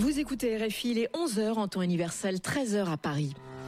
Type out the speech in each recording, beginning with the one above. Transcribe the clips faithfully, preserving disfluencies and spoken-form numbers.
Vous écoutez R F I, il est onze heures en temps universel, treize heures à Paris.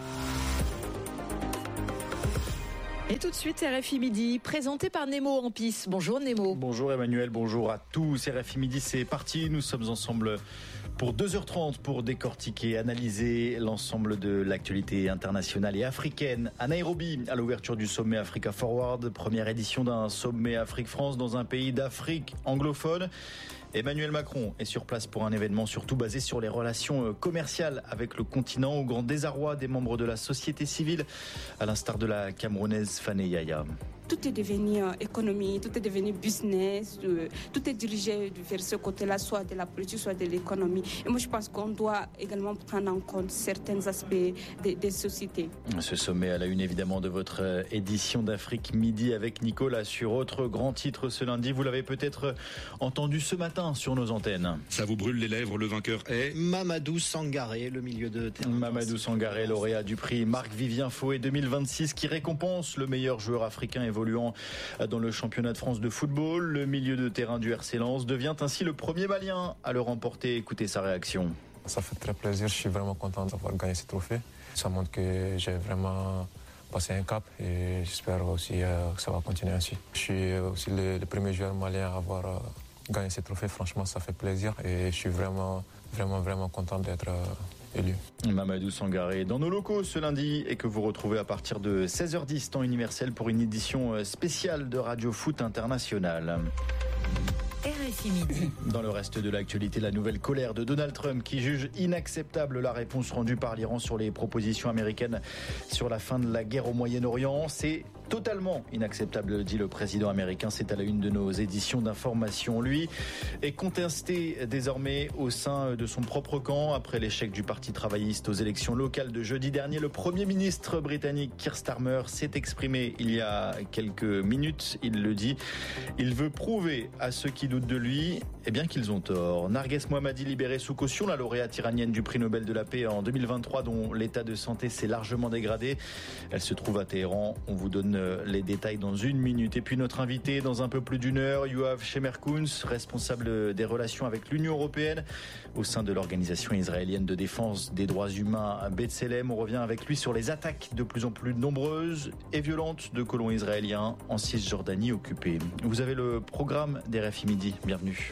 Et tout de suite, R F I Midi, présenté par Nemo Ampis. Bonjour Nemo. Bonjour Emmanuel, bonjour à tous. R F I Midi, c'est parti. Nous sommes ensemble pour deux heures trente pour décortiquer, analyser l'ensemble de l'actualité internationale et africaine. À Nairobi, à l'ouverture du sommet Africa Forward, première édition d'un sommet Afrique-France dans un pays d'Afrique anglophone. Emmanuel Macron est sur place pour un événement surtout basé sur les relations commerciales avec le continent, au grand désarroi des membres de la société civile, à l'instar de la Camerounaise Fane Yaya. Tout est devenu économie, tout est devenu business, tout est dirigé vers ce côté-là, soit de la politique, soit de l'économie. Et moi, je pense qu'on doit également prendre en compte certains aspects des, des sociétés. Ce sommet à la une, évidemment, de votre édition d'Afrique Midi avec Nicolas sur autre grand titre ce lundi. Vous l'avez peut-être entendu ce matin sur nos antennes. Ça vous brûle les lèvres, le vainqueur est Mamadou Sangaré, le milieu de terrain. Mamadou Sangaré, lauréat du prix Marc-Vivien Fouet deux mille vingt-six, qui récompense le meilleur joueur africain évoluant dans le championnat de France de football. Le milieu de terrain du R C Lens devient ainsi le premier Malien à le remporter. Écoutez sa réaction. Ça fait très plaisir, je suis vraiment content d'avoir gagné ce trophée. Ça montre que j'ai vraiment passé un cap et j'espère aussi euh, que ça va continuer ainsi. Je suis aussi le, le premier joueur malien à avoir euh, gagné ce trophée. Franchement, ça fait plaisir et je suis vraiment, vraiment, vraiment content d'être euh, élu. Mamadou Sangaré dans nos locaux ce lundi et que vous retrouvez à partir de seize heures dix temps universel pour une édition spéciale de Radio Foot International. R F I Midi. Dans le reste de l'actualité, la nouvelle colère de Donald Trump qui juge inacceptable la réponse rendue par l'Iran sur les propositions américaines sur la fin de la guerre au Moyen-Orient. C'est totalement inacceptable, dit le président américain. C'est à la une de nos éditions d'information. Lui est contesté désormais au sein de son propre camp après l'échec du Parti travailliste aux élections locales de jeudi dernier. Le Premier ministre britannique Keir Starmer s'est exprimé il y a quelques minutes. Il le dit, il veut prouver à ceux qui doutent de lui, eh bien qu'ils ont tort. Narges Mohammadi libérée sous caution, la lauréate iranienne du prix Nobel de la paix en deux mille vingt-trois, dont l'état de santé s'est largement dégradé. Elle se trouve à Téhéran. On vous donne les détails dans une minute. Et puis notre invité dans un peu plus d'une heure, Yoav Shemerkouns, responsable des relations avec l'Union européenne au sein de l'organisation israélienne de défense des droits humains à B'Tselem. On revient avec lui sur les attaques de plus en plus nombreuses et violentes de colons israéliens en Cisjordanie occupée. Vous avez le programme des R F I Midi. Bienvenue.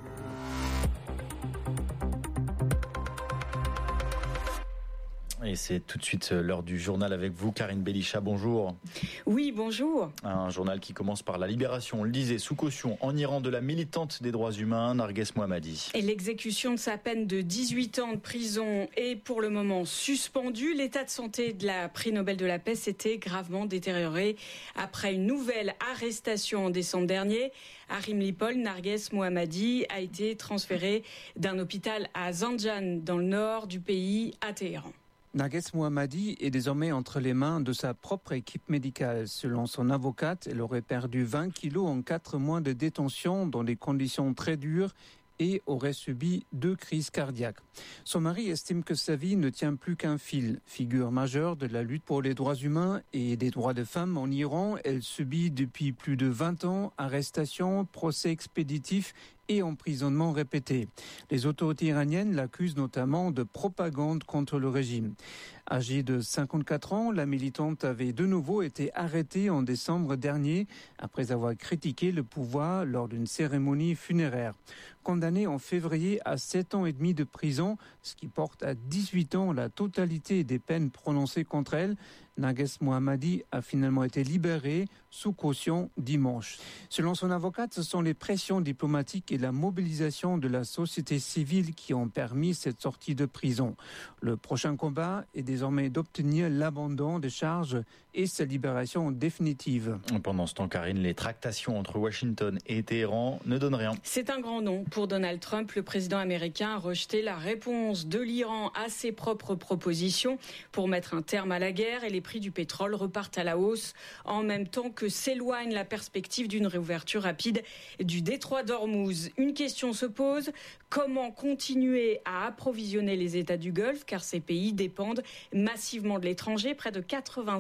Et c'est tout de suite l'heure du journal avec vous, Karine Belisha. Bonjour. Oui, bonjour. Un journal qui commence par la libération, on le disait, sous caution en Iran de la militante des droits humains, Narges Mohammadi. Et l'exécution de sa peine de dix-huit ans de prison est pour le moment suspendue. L'état de santé de la prix Nobel de la paix s'était gravement détérioré après une nouvelle arrestation en décembre dernier. À Rimlipol, Narges Mohammadi a été transféré d'un hôpital à Zanjan, dans le nord du pays, à Téhéran. Narges Mohammadi est désormais entre les mains de sa propre équipe médicale. Selon son avocate, elle aurait perdu vingt kilos en quatre mois de détention dans des conditions très dures et aurait subi deux crises cardiaques. Son mari estime que sa vie ne tient plus qu'un fil. Figure majeure de la lutte pour les droits humains et des droits de femmes en Iran, elle subit depuis plus de vingt ans arrestations, procès expéditifs et emprisonnement répété. Les autorités iraniennes l'accusent notamment de propagande contre le régime. Âgée de cinquante-quatre ans, la militante avait de nouveau été arrêtée en décembre dernier après avoir critiqué le pouvoir lors d'une cérémonie funéraire. Condamnée en février à sept ans et demi de prison, ce qui porte à dix-huit ans la totalité des peines prononcées contre elle, Narges Mohammadi a finalement été libérée sous caution dimanche. Selon son avocate, ce sont les pressions diplomatiques et la mobilisation de la société civile qui ont permis cette sortie de prison. Le prochain combat est désormais d'obtenir l'abandon des charges et sa libération définitive. Pendant ce temps, Karine, les tractations entre Washington et Téhéran ne donnent rien. C'est un grand non pour Donald Trump. Le président américain a rejeté la réponse de l'Iran à ses propres propositions pour mettre un terme à la guerre, et les prix du pétrole repartent à la hausse en même temps que s'éloigne la perspective d'une réouverture rapide du détroit d'Ormuz. Une question se pose, comment continuer à approvisionner les États du Golfe, car ces pays dépendent massivement de l'étranger. Près de quatre-vingt-cinq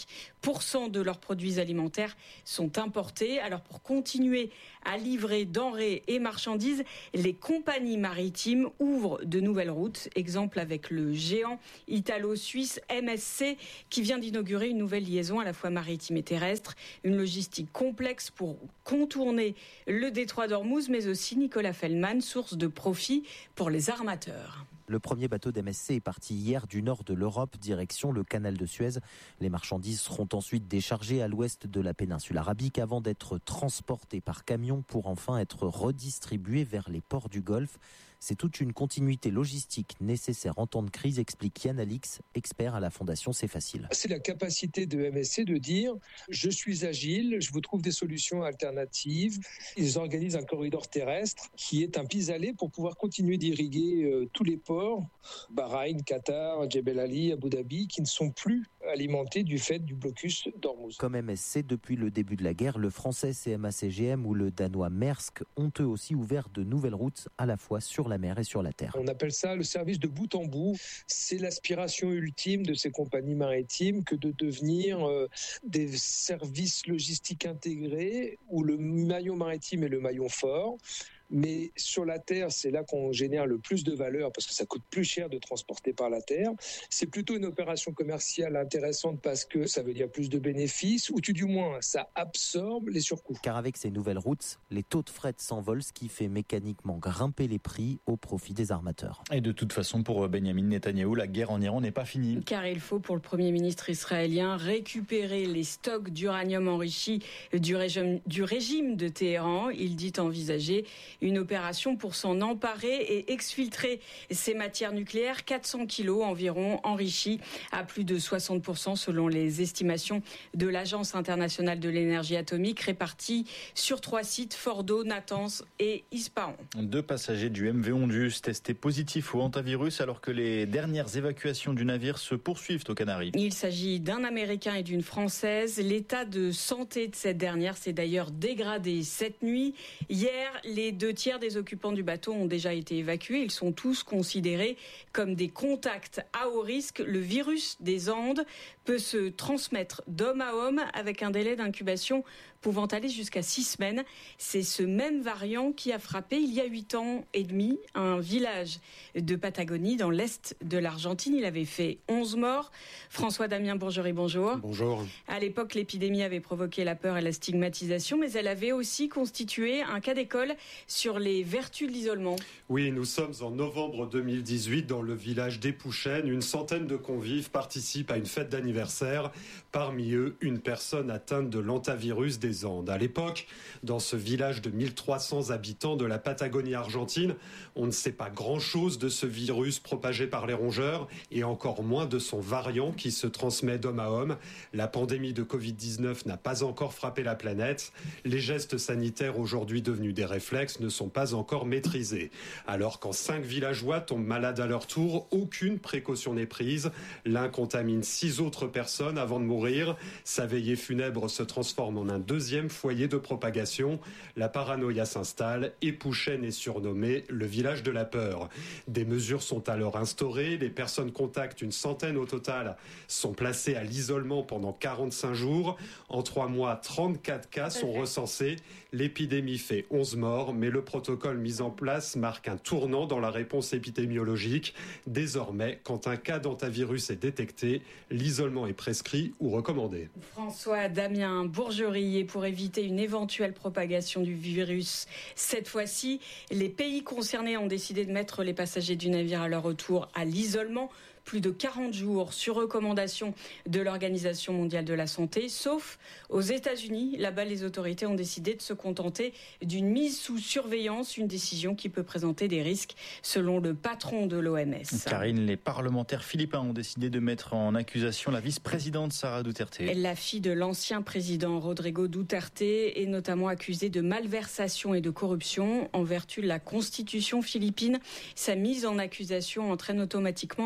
pour cent de leurs produits alimentaires sont importés. Alors pour continuer à livrer denrées et marchandises, les compagnies maritimes ouvrent de nouvelles routes. Exemple avec le géant italo-suisse M S C qui vient d'inaugurer une nouvelle liaison à la fois maritime et terrestre. Une logistique complexe pour contourner le détroit d'Ormuz, mais aussi Nicolas Feldman, source de profit pour les armateurs. Le premier bateau d'M S C est parti hier du nord de l'Europe, direction le canal de Suez. Les marchandises seront ensuite déchargées à l'ouest de la péninsule arabique avant d'être transportées par camion pour enfin être redistribuées vers les ports du Golfe. C'est toute une continuité logistique nécessaire en temps de crise, explique Yann Alix, expert à la Fondation C'est Facile. C'est la capacité de M S C de dire « je suis agile, je vous trouve des solutions alternatives ». Ils organisent un corridor terrestre qui est un pis-aller pour pouvoir continuer d'irriguer euh, tous les ports, Bahreïn, Qatar, Jebel Ali, Abu Dhabi, qui ne sont plus alimentés du fait du blocus d'Ormuz. Comme M S C, depuis le début de la guerre, le français C M A C G M ou le danois Maersk ont eux aussi ouvert de nouvelles routes à la fois sur la mer et sur la terre. On appelle ça le service de bout en bout. C'est l'aspiration ultime de ces compagnies maritimes que de devenir euh, des services logistiques intégrés où le maillon maritime est le maillon fort. Mais sur la terre, c'est là qu'on génère le plus de valeur parce que ça coûte plus cher de transporter par la terre. C'est plutôt une opération commerciale intéressante parce que ça veut dire plus de bénéfices ou tout du moins ça absorbe les surcoûts. Car avec ces nouvelles routes, les taux de fret s'envolent, ce qui fait mécaniquement grimper les prix au profit des armateurs. Et de toute façon, pour Benyamin Netanyahou, la guerre en Iran n'est pas finie. Car il faut pour le Premier ministre israélien récupérer les stocks d'uranium enrichi du régime, du régime de Téhéran. Il dit envisager une opération pour s'en emparer et exfiltrer ces matières nucléaires, quatre cents kilos environ, enrichies à plus de soixante pour cent selon les estimations de l'Agence internationale de l'énergie atomique, réparties sur trois sites, Fordo, Natanz et Ispahan. Deux passagers du M V Ondus testés positifs au hantavirus alors que les dernières évacuations du navire se poursuivent aux Canaries. Il s'agit d'un Américain et d'une Française. L'état de santé de cette dernière s'est d'ailleurs dégradé cette nuit. Hier, les deux tiers des occupants du bateau ont déjà été évacués. Ils sont tous considérés comme des contacts à haut risque. Le virus des Andes peut se transmettre d'homme à homme avec un délai d'incubation pouvant aller jusqu'à six semaines. C'est ce même variant qui a frappé il y a huit ans et demi un village de Patagonie dans l'est de l'Argentine. Il avait fait onze morts. François-Damien Bourgerie, bonjour. Bonjour. À l'époque, l'épidémie avait provoqué la peur et la stigmatisation, mais elle avait aussi constitué un cas d'école sur les vertus de l'isolement. Oui, nous sommes en novembre deux mille dix-huit dans le village d'Épouchènes. Une centaine de convives participent à une fête d'anniversaire. Parmi eux, une personne atteinte de l'hantavirus des Andes. À l'époque, dans ce village de mille trois cents habitants de la Patagonie argentine, on ne sait pas grand-chose de ce virus propagé par les rongeurs et encore moins de son variant qui se transmet d'homme à homme. La pandémie de covid dix-neuf n'a pas encore frappé la planète. Les gestes sanitaires aujourd'hui devenus des réflexes ne sont pas encore maîtrisés. Alors quand cinq villageois tombent malades à leur tour, aucune précaution n'est prise. L'un contamine six autres personnes avant de mourir. Sa veillée funèbre se transforme en un deuxième foyer de propagation. La paranoïa s'installe. Épouchènes est surnommé le village de la peur. Des mesures sont alors instaurées. Les personnes contacts, une centaine au total, sont placées à l'isolement pendant quarante-cinq jours. En trois mois, trente-quatre cas sont recensés. L'épidémie fait onze morts, mais le protocole mis en place marque un tournant dans la réponse épidémiologique. Désormais, quand un cas d'hantavirus est détecté, l'isolement est prescrit ou recommandé. François-Damien Bourgerie, et pour éviter une éventuelle propagation du virus, cette fois-ci, les pays concernés ont décidé de mettre les passagers du navire à leur retour à l'isolement. Plus de quarante jours sur recommandation de l'Organisation mondiale de la santé, sauf aux États-Unis. Là-bas, les autorités ont décidé de se contenter d'une mise sous surveillance, une décision qui peut présenter des risques selon le patron de l'O M S. Karine, les parlementaires philippins ont décidé de mettre en accusation la vice-présidente Sara Duterte. La fille de l'ancien président Rodrigo Duterte est notamment accusée de malversation et de corruption. En vertu de la constitution philippine, sa mise en accusation entraîne automatiquement un procès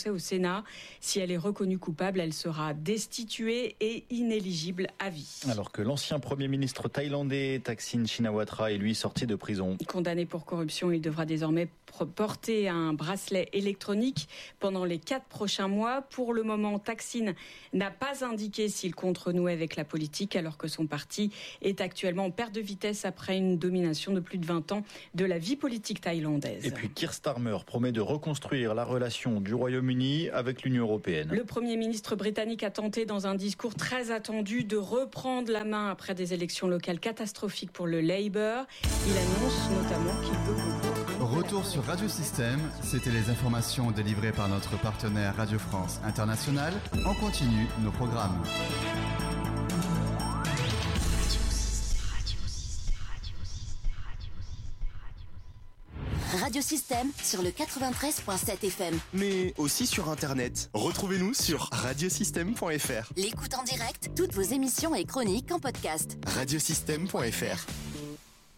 au Sénat. Si elle est reconnue coupable, elle sera destituée et inéligible à vie. Alors que l'ancien Premier ministre thaïlandais Thaksin Shinawatra est lui sorti de prison. Condamné pour corruption, il devra désormais porter un bracelet électronique pendant les quatre prochains mois. Pour le moment, Thaksin n'a pas indiqué s'il compte renouer avec la politique, alors que son parti est actuellement en perte de vitesse après une domination de plus de vingt ans de la vie politique thaïlandaise. Et puis Keir Starmer promet de reconstruire la relation du Royaume-Uni avec l'Union européenne. Le Premier ministre britannique a tenté dans un discours très attendu de reprendre la main après des élections locales catastrophiques pour le Labour. Il annonce notamment qu'il veut conclure un Retour sur Radio Système, c'était les informations délivrées par notre partenaire Radio France International. On continue nos programmes. Radio Système sur le quatre-vingt-treize virgule sept F M. Mais aussi sur Internet. Retrouvez-nous sur radiosystème point f r. L'écoute en direct, toutes vos émissions et chroniques en podcast. radiosystème point f r.